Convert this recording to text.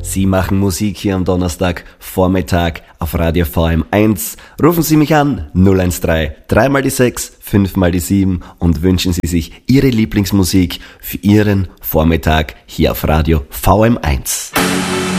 Sie machen Musik hier am Donnerstag Vormittag auf Radio VM1. Rufen Sie mich an 013 3 mal die 6 5 mal die 7 und wünschen Sie sich Ihre Lieblingsmusik für Ihren Vormittag hier auf Radio VM1.